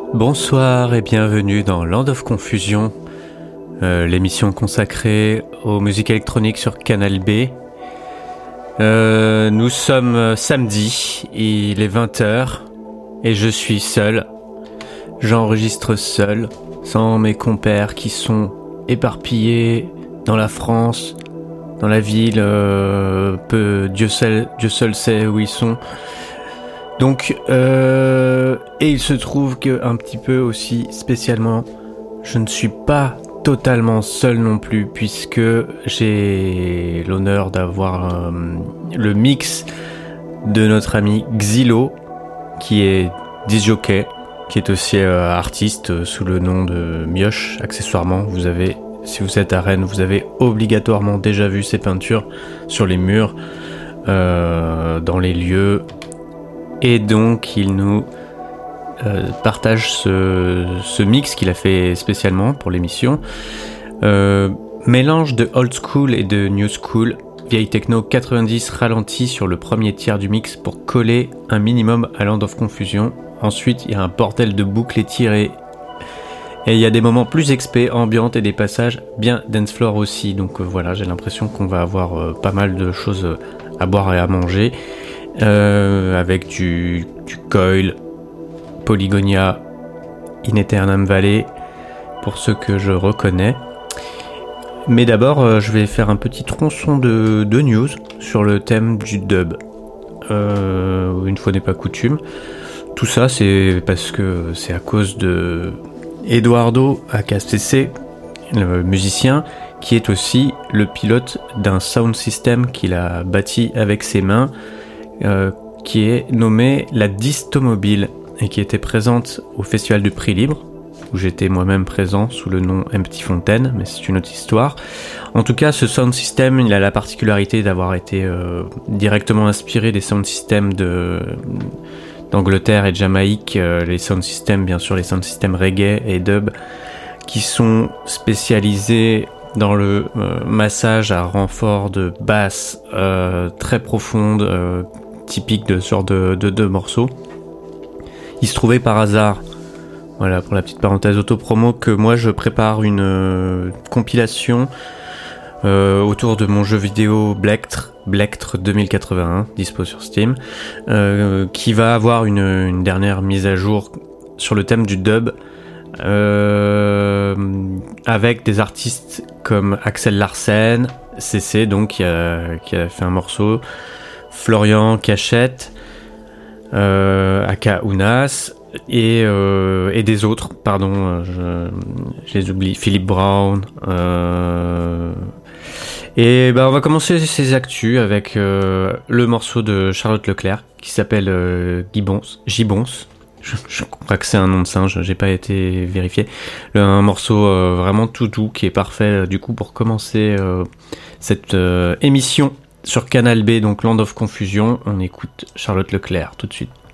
Bonsoir et bienvenue dans Land of Confusion, l'émission consacrée aux musiques électroniques sur Canal B. Nous sommes samedi, il est 20h et je suis seul. J'enregistre seul, sans mes compères qui sont éparpillés dans la France, dans la ville, Dieu seul sait où ils sont. Donc, et il se trouve que un petit peu aussi spécialement, je ne suis pas totalement seul non plus, puisque j'ai l'honneur d'avoir le mix de notre ami Xylo, qui est disc-jockey, qui est aussi artiste sous le nom de Mioche, accessoirement. Si vous êtes à Rennes, vous avez obligatoirement déjà vu ses peintures sur les murs, dans les lieux. Et donc il nous partage ce mix qu'il a fait spécialement pour l'émission. Mélange de old school et de new school, vieille techno 90 ralenti sur le premier tiers du mix pour coller un minimum à Land of Confusion. Ensuite il y a un bordel de boucles étirées et il y a des moments plus expé, ambiantes et des passages bien dancefloor aussi. Donc voilà, j'ai l'impression qu'on va avoir pas mal de choses à boire et à manger. Avec du Coil, Polygonia, In Aeternam Valley, pour ceux que je reconnais. Mais d'abord, je vais faire un petit tronçon de news sur le thème du dub. Une fois n'est pas coutume. Tout ça, c'est parce que c'est à cause de Eduardo AKCC, le musicien, qui est aussi le pilote d'un sound system qu'il a bâti avec ses mains, qui est nommée la Distomobile et qui était présente au Festival du Prix Libre, où j'étais moi-même présent sous le nom Empty Fontaine, mais c'est une autre histoire. En tout cas, ce sound system, il a la particularité d'avoir été directement inspiré des sound systems d'Angleterre et de Jamaïque, les sound systems, bien sûr, les sound systems reggae et dub, qui sont spécialisés dans le massage à renfort de basse très profonde, typique de ce genre de morceaux. Il se trouvait par hasard, voilà pour la petite parenthèse auto-promo, que moi je prépare une compilation autour de mon jeu vidéo Blectre 2081, dispo sur Steam, qui va avoir une dernière mise à jour sur le thème du dub, avec des artistes comme Axel Larsen, CC donc qui a fait un morceau, Florian Cachette, Aka Unas et des autres, pardon, je les oublie, Philippe Brown, et on va commencer ces actus avec le morceau de Charlotte Leclerc qui s'appelle Gibbons. Je crois que c'est un nom de singe, j'ai pas été vérifié. Un morceau vraiment tout doux qui est parfait du coup pour commencer cette émission sur Canal B, donc Land of Confusion. On écoute Charlotte Leclerc tout de suite.